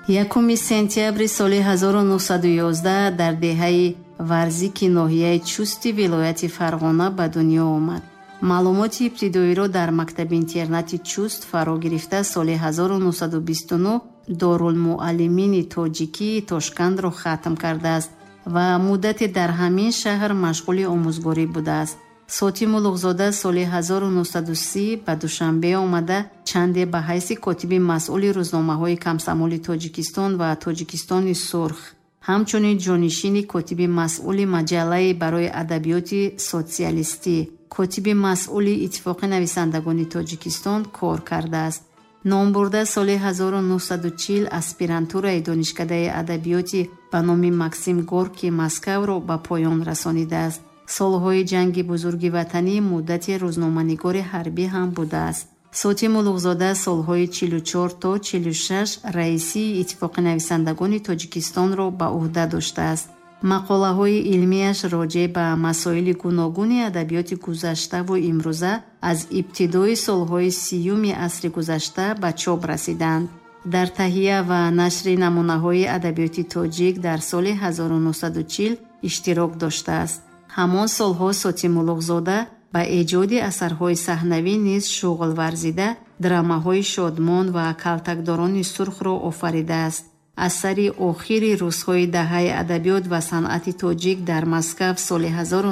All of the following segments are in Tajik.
1 сентябри соли 1911 дар деҳаи Варзики ноҳияи Чусти вилояти Фарғона ба дунё омад. маълумоти ибтидоиро дар мактаби интернати Чуст фаро гирифта соли 1929 Дорулмуаллимини тоҷикии Тошкандро хатм кардааст ва муддате дар ҳамин шаҳр машғули омӯзгорӣ будааст. Сотим Улуғзода соли 1930 ба Душанбе омада чанде ба ҳайси котиби масъули рӯзномаҳои Комсомоли Тоҷикистон ва Тоҷикистони Сурх, ҳамчунин ҷонишини котиби масъули маҷаллаи барои адабиёти социалистӣ, котиби масъули Иттифоқи нависандагони Тоҷикистон кор кардааст. Номбурда соли 1940 аспирантураи донишкадаи адабиёти ба номи Максим Горкий Москавро ба поён расонидааст. солҳои ҷанги бузурги ватанӣ муддати рӯзноманигори ҳарбӣ ҳам будааст. Сотим Улуғзода солҳои 44 то 46 раисии Иттифоқи нависандагони Тоҷикистонро ба уҳда доштааст. мақолаҳои илмияш роҷеъ ба масоили гуногуни адабиёти гузаштаву имрӯза аз ибтидои солҳои 30-юми асри гузашта ба чоп расиданд. дар таҳия ва нашри намунаҳои адабиёти тоҷик дар соли 1940 иштирок доштааст. ҳамон солҳо Сотим Улуғзода ба эҷоди асарҳои саҳнавӣ низ шуғл варзида драмаҳои шодмон ва калтакдорони сурхро офаридааст. асари охири рӯзҳои таҳаи адабиёт ва санъати тоҷик дар Москав соли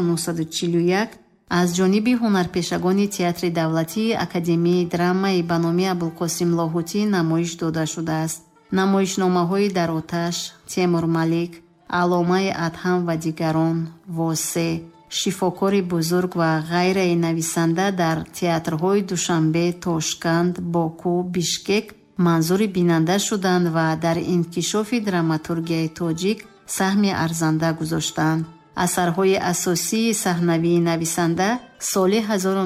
1941 аз ҷониби ҳунарпешагони театри давлатии Академияи драмаи ба номи Абулқосим Лоҳутӣ намоиш дода шудааст. намоишномаҳои Дар оташ, Темур Малик, Аломаи Адҳам ва дигарон, Восе, Шифокори бузург ва ғайраи нависанда дар театрҳои Душанбе, Тошканд, Боку, Бишкек манзури бинанда шуданд ва дар инкишофи драматургияи тоҷик саҳми арзанда гузоштанд. асарҳои асосии саҳнавии нависанда соли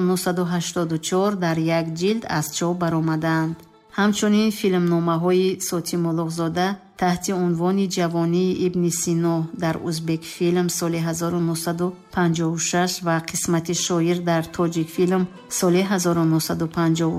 1984 дар як ҷилд аз чоп баромаданд. ҳамчунин филмномаҳои Сотим Улуғзода таҳти унвони ҷавонии Ибни Сино дар Узбекфилм соли 1956 ва Қисмати шоир дар Тоҷикфилм соли 1950